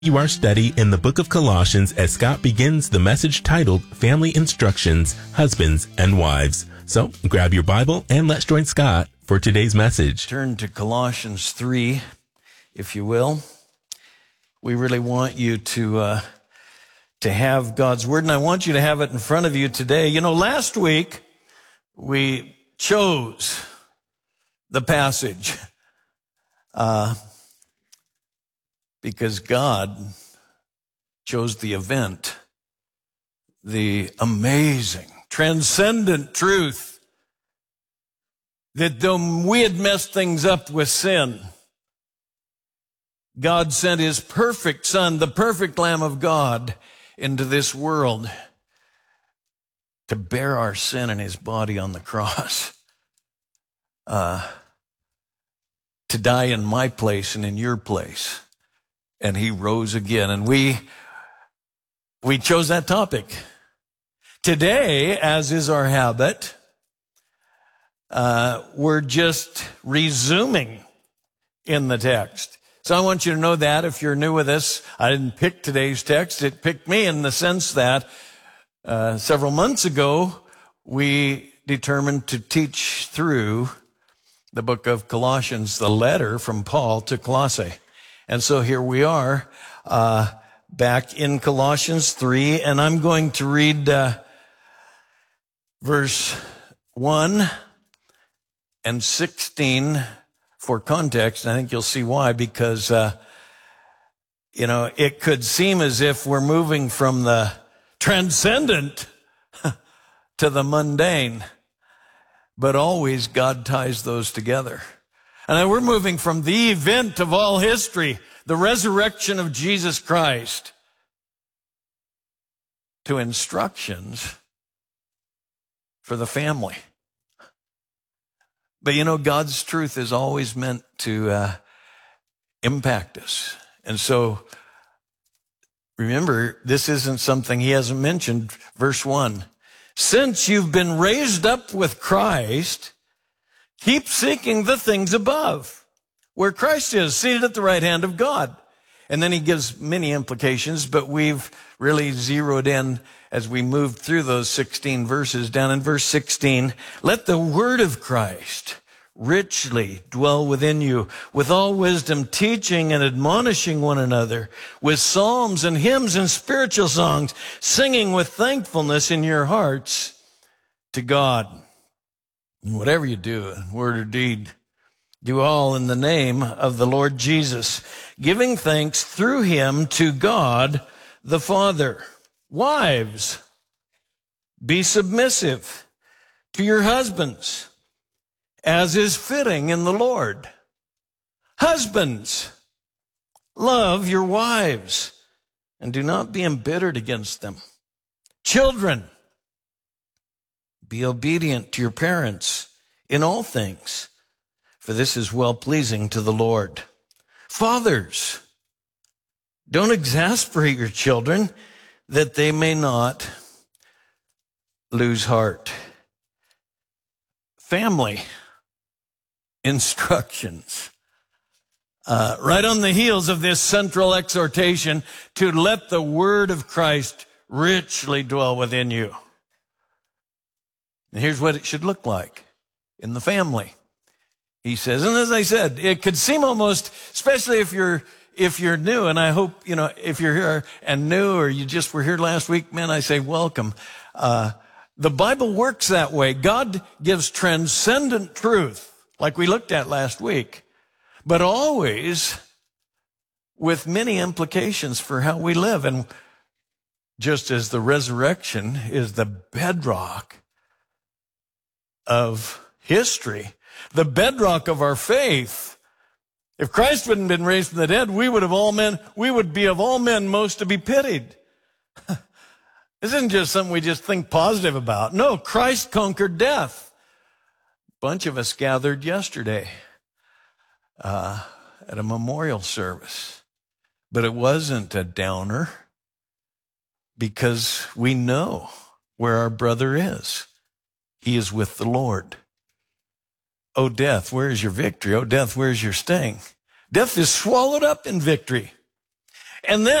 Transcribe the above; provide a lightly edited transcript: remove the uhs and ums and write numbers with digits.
You are studying in the book of Colossians as Scott begins the message titled Family Instructions, Husbands and Wives. So grab your Bible and let's join Scott for today's message. Turn to Colossians 3, if you will. We really want you to have God's Word, and I want you to have it in front of you today. You know, last week we chose the passage because God chose the event, the amazing, transcendent truth that though we had messed things up with sin, God sent his perfect Son, the perfect Lamb of God, into this world to bear our sin in his body on the cross, to die in my place and in your place. And he rose again. And we chose that topic. Today, as is our habit, we're just resuming in the text. So I want you to know that if you're new with us, I didn't pick today's text. It picked me in the sense that several months ago, we determined to teach through the book of Colossians, the letter from Paul to Colossae. And so here we are, back in Colossians 3, and I'm going to read verse 1 and 16 for context. I think you'll see why, because, it could seem as if we're moving from the transcendent to the mundane, but always God ties those together. And we're moving from the event of all history, the resurrection of Jesus Christ, to instructions for the family. But God's truth is always meant to impact us. And so, remember, this isn't something he hasn't mentioned. Verse 1, since you've been raised up with Christ, keep seeking the things above, where Christ is, seated at the right hand of God. And then he gives many implications, but we've really zeroed in as we moved through those 16 verses. Down in verse 16, let the word of Christ richly dwell within you, with all wisdom, teaching and admonishing one another, with psalms and hymns and spiritual songs, singing with thankfulness in your hearts to God. And whatever you do, in word or deed, do all in the name of the Lord Jesus, giving thanks through him to God the Father. Wives, be submissive to your husbands, as is fitting in the Lord. Husbands, love your wives, and do not be embittered against them. Children, be obedient to your parents in all things, for this is well-pleasing to the Lord. Fathers, don't exasperate your children, that they may not lose heart. Family instructions. Right on the heels of this central exhortation to let the word of Christ richly dwell within you. And here's what it should look like in the family. He says, and as I said, it could seem almost, especially if you're new, and I hope, if you're here and new, or you just were here last week, man, I say welcome. The Bible works that way. God gives transcendent truth, like we looked at last week, but always with many implications for how we live. And just as the resurrection is the bedrock of history, the bedrock of our faith, if Christ wouldn't have been raised from the dead, we would be of all men most to be pitied. This isn't just something we just think positive about. No, Christ conquered death. A bunch of us gathered yesterday at a memorial service, but it wasn't a downer because we know where our brother is. He is with the Lord. Oh, death, where is your victory? Oh, death, where is your sting? Death is swallowed up in victory. And then